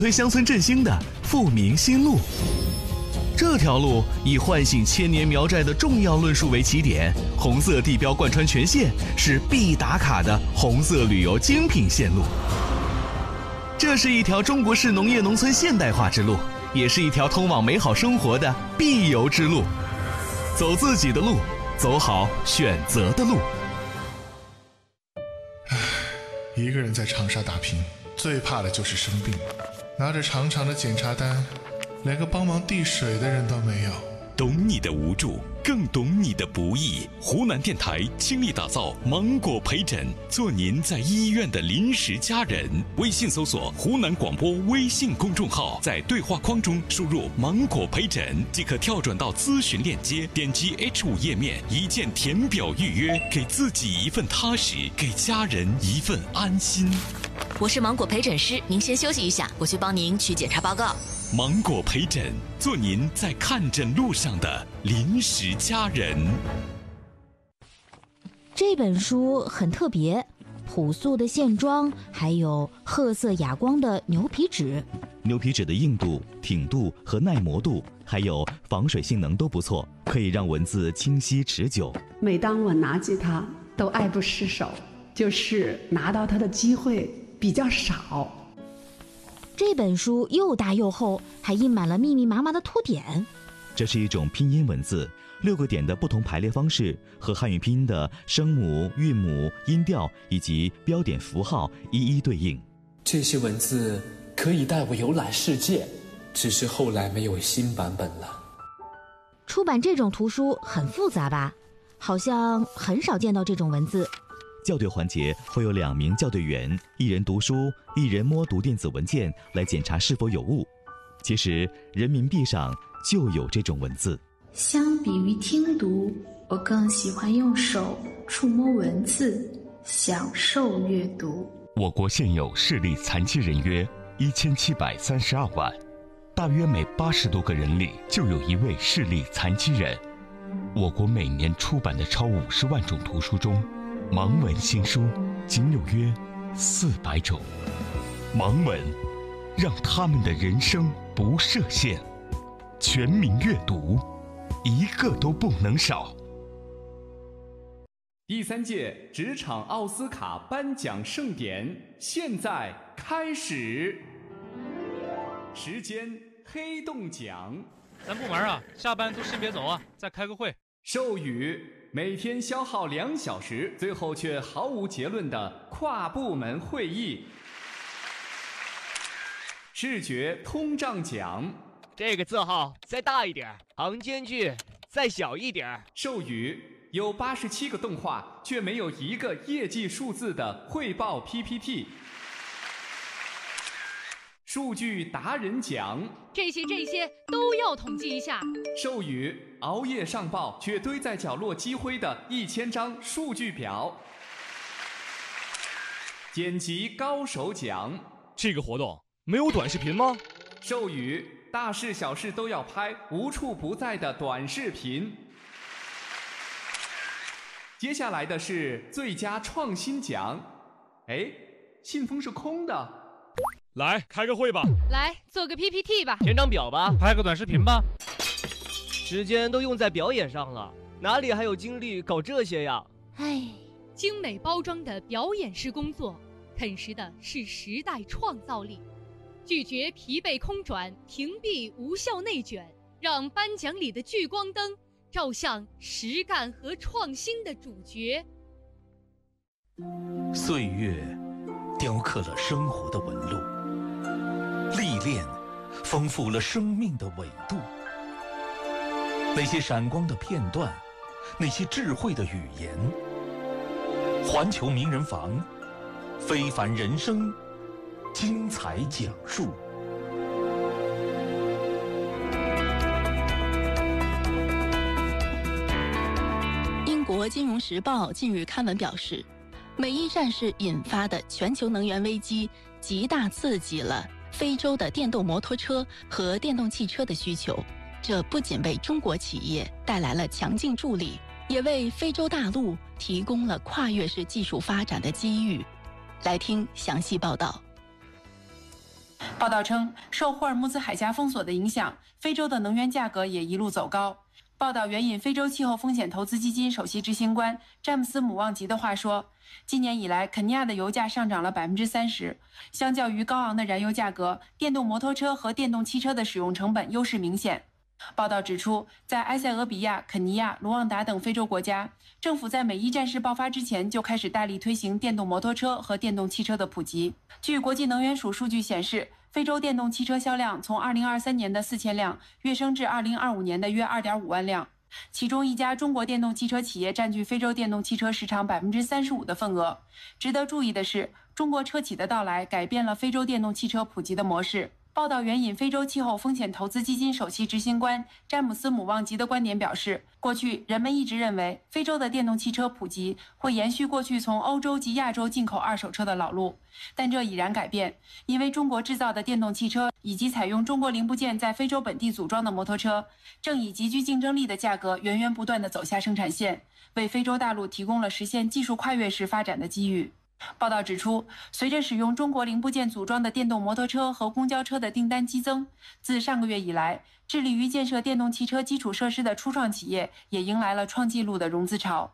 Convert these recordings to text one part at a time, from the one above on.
推乡村振兴的富民新路。这条路以唤醒千年苗寨的重要论述为起点，红色地标贯穿全线，是必打卡的红色旅游精品线路。这是一条中国式农业农村现代化之路，也是一条通往美好生活的必游之路。走自己的路，走好选择的路。 一个人在长沙打拼，最怕的就是生病，拿着长长的检查单，连个帮忙递水的人都没有。 懂你的无助，更懂你的不易。湖南电台倾力打造芒果陪诊，做您在医院的临时家人。微信搜索湖南广播微信公众号，在对话框中输入芒果陪诊，即可跳转到咨询链接，点击 H5 页面，一键填表预约，给自己一份踏实，给家人一份安心。 我是芒果陪诊师，您先休息一下，我去帮您取检查报告。 芒果陪诊，做您在看诊路上的临时家人。 这本书很特别，朴素的线装，还有褐色哑光的牛皮纸。 牛皮纸的硬度、挺度和耐磨度，还有防水性能都不错，可以让文字清晰持久。 每当我拿起它，都爱不释手，就是拿到它的机会比较少。 这本书又大又厚，还印满了密密麻麻的图点。 这是一种拼音文字，6个点的不同排列方式和汉语拼音的声母、韵母、音调以及标点符号一一对应。 这些文字可以带我游览世界，只是后来没有新版本了。 出版这种图书很复杂吧？好像很少见到这种文字。 校对环节会有2名校对员，一人读书，一人摸读电子文件来检查是否有误。其实人民币上就有这种文字。 相比于听读，我更喜欢用手触摸文字，享受阅读。 我国现有视力残疾人约1732万，大约每80多个人里就有一位视力残疾人。我国每年出版的超50万种图书中，盲文新书仅有约400种。盲文让他们的人生不设限，全民阅读，一个都不能少。 第3届职场奥斯卡颁奖盛典现在开始，时间黑洞奖。 咱部门啊，下班都先别走啊，再开个会。 授予每天消耗2小时，最后却毫无结论的跨部门会议。视觉通胀奖， 这个字号再大一点，行间距再小一点。 授予有87个动画却没有一个业绩数字的汇报 PPT。数据达人奖， 这些都要统计一下。 授予熬夜上报却堆在角落积灰的1000张数据表。剪辑高手奖， 这个活动没有短视频吗？ 授予大事小事都要拍，无处不在的短视频。接下来的是最佳创新奖。哎，信封是空的。 来开个会吧， 来做个 PPT 吧， 填张表吧， 拍个短视频吧。 时间都用在表演上了，哪里还有精力搞这些呀？ 唉，精美包装的表演式工作，啃食的是时代创造力。拒绝疲惫空转，屏蔽无效内卷，让颁奖里的聚光灯照向实干和创新的主角。 岁月雕刻了生活的纹路，历练丰富了生命的纬度。那些闪光的片段，那些智慧的语言，环球名人房，非凡人生精彩讲述。 英国金融时报近日刊文表示，美伊战事引发的全球能源危机极大刺激了非洲的电动摩托车和电动汽车的需求。这不仅为中国企业带来了强劲助力，也为非洲大陆提供了跨越式技术发展的机遇。来听详细报道。 报道称，受霍尔木兹海峡封锁的影响，非洲的能源价格也一路走高。报道援引非洲气候风险投资基金首席执行官詹姆斯·姆旺吉的话说，今年以来，肯尼亚的油价上涨了30%，相较于高昂的燃油价格，电动摩托车和电动汽车的使用成本优势明显。报道指出，在埃塞俄比亚、肯尼亚、卢旺达等非洲国家，政府在美伊战事爆发之前就开始大力推行电动摩托车和电动汽车的普及。据国际能源署数据显示，非洲电动汽车销量从2023年的4000辆跃升至2025年的约2.5万辆，其中一家中国电动汽车企业占据非洲电动汽车市场35%的份额。值得注意的是，中国车企的到来改变了非洲电动汽车普及的模式。报道援引非洲气候风险投资基金首席执行官詹姆斯·姆旺吉的观点表示，过去人们一直认为非洲的电动汽车普及会延续过去从欧洲及亚洲进口二手车的老路，但这已然改变，因为中国制造的电动汽车以及采用中国零部件在非洲本地组装的摩托车，正以极具竞争力的价格源源不断地走下生产线，为非洲大陆提供了实现技术跨越式发展的机遇。报道指出，随着使用中国零部件组装的电动摩托车和公交车的订单激增，自上个月以来，致力于建设电动汽车基础设施的初创企业也迎来了创纪录的融资潮。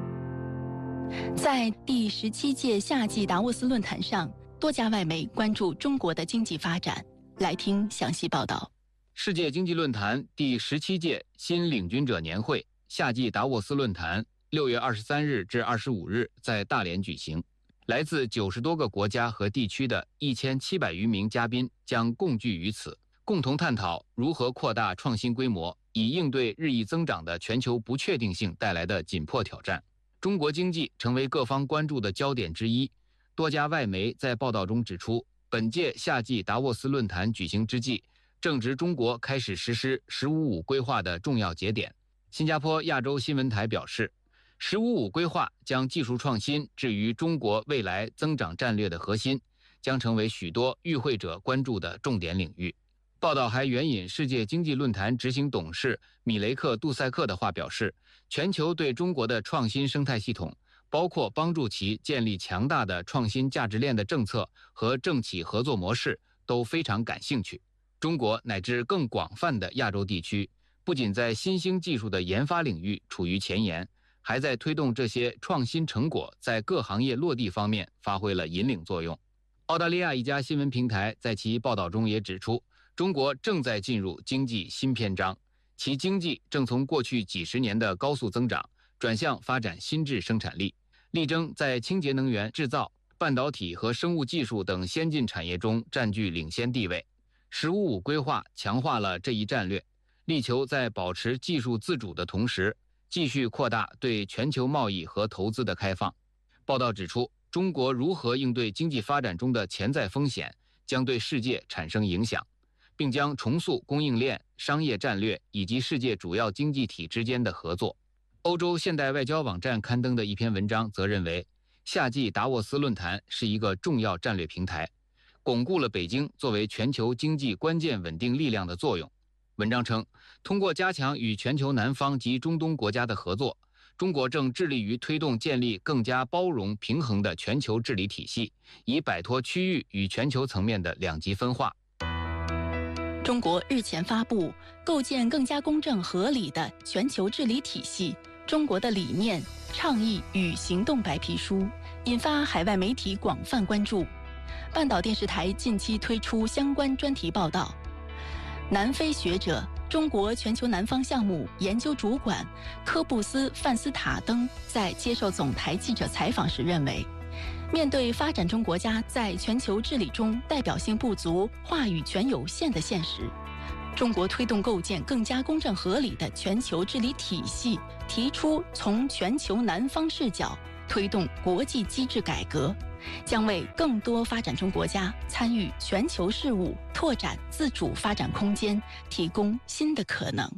在第17届夏季达沃斯论坛上，多家外媒关注中国的经济发展。来听详细报道。 世界经济论坛第17届新领军者年会夏季达沃斯论坛6月23日至25日在大连举行。来自90多个国家和地区的1700余名嘉宾将共聚于此，共同探讨如何扩大创新规模，以应对日益增长的全球不确定性带来的紧迫挑战。中国经济成为各方关注的焦点之一。多家外媒在报道中指出，本届夏季达沃斯论坛举行之际，正值中国开始实施“十五五”规划的重要节点。新加坡亚洲新闻台表示，“15+5”规划将技术创新置于中国未来增长战略的核心，将成为许多与会者关注的重点领域。报道还援引世界经济论坛执行董事米雷克·杜塞克的话表示，全球对中国的创新生态系统，包括帮助其建立强大的创新价值链的政策和政企合作模式，都非常感兴趣。中国乃至更广泛的亚洲地区，不仅在新兴技术的研发领域处于前沿，还在推动这些创新成果在各行业落地方面发挥了引领作用。澳大利亚一家新闻平台在其报道中也指出，中国正在进入经济新篇章，其经济正从过去几十年的高速增长转向发展新质生产力，力争在清洁能源制造、半导体和生物技术等先进产业中占据领先地位。“15+5”规划强化了这一战略，力求在保持技术自主的同时，继续扩大对全球贸易和投资的开放。报道指出，中国如何应对经济发展中的潜在风险，将对世界产生影响，并将重塑供应链、商业战略以及世界主要经济体之间的合作。欧洲现代外交网站刊登的一篇文章则认为，夏季达沃斯论坛是一个重要战略平台，巩固了北京作为全球经济关键稳定力量的作用。文章称，通过加强与全球南方及中东国家的合作，中国正致力于推动建立更加包容平衡的全球治理体系，以摆脱区域与全球层面的两极分化。 中国日前发布《构建更加公正合理的全球治理体系：中国的理念、倡议与行动》白皮书，引发海外媒体广泛关注。半岛电视台近期推出相关专题报道。南非学者、中国全球南方项目研究主管科布斯·范斯塔登在接受总台记者采访时认为，面对发展中国家在全球治理中代表性不足、话语权有限的现实，中国推动构建更加公正合理的全球治理体系，提出从全球南方视角推动国际机制改革，将为更多发展中国家参与全球事务、拓展自主发展空间提供新的可能。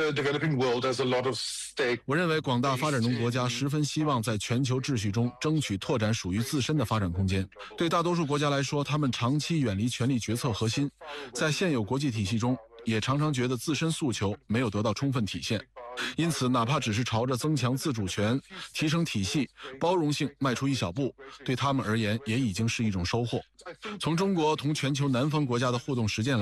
我认为广大发展中国家十分希望在全球秩序中争取拓展属于自身的发展空间。对大多数国家来说，他们长期远离权力决策核心，在现有国际体系中也常常觉得自身诉求没有得到充分体现。 因此，哪怕只是朝着增强自主权、提升体系、包容性迈出一小步，对他们而言也已经是一种收获。从中国同全球南方国家的互动实践来